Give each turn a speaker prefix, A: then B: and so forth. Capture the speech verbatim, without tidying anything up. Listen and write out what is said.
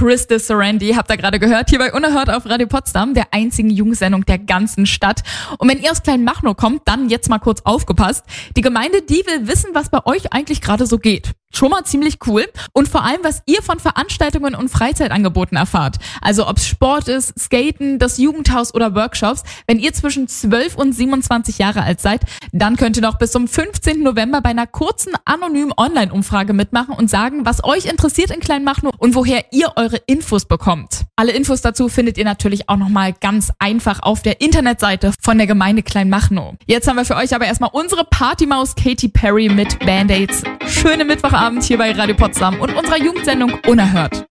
A: Chris de Sorrenti, habt ihr gerade gehört, hier bei Unerhört auf Radio Potsdam, der einzigen Jugendsendung der ganzen Stadt. Und wenn ihr aus Kleinmachnow kommt, dann jetzt mal kurz aufgepasst. Die Gemeinde, die will wissen, was bei euch eigentlich gerade so geht. Schon mal ziemlich cool. Und vor allem, was ihr von Veranstaltungen und Freizeitangeboten erfahrt. Also ob es Sport ist, Skaten, das Jugendhaus oder Workshops. Wenn ihr zwischen zwölf und siebenundzwanzig Jahre alt seid, dann könnt ihr noch bis zum fünfzehnten November bei einer kurzen anonymen Online-Umfrage mitmachen und sagen, was euch interessiert in Kleinmachnow und woher ihr eure Infos bekommt. Alle Infos dazu findet ihr natürlich auch nochmal ganz einfach auf der Internetseite von der Gemeinde Kleinmachnow. Jetzt haben wir für euch aber erstmal unsere Partymaus Katy Perry mit Band-Aids. Schöne Mittwochabend hier bei Radio Potsdam und unserer Jugendsendung Unerhört.